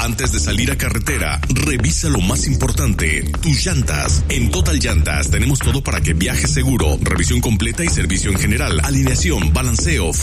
Antes de salir a carretera, revisa lo más importante, tus llantas. En Total Llantas tenemos todo para que viajes seguro. Revisión completa y servicio en general. Alineación, balanceo,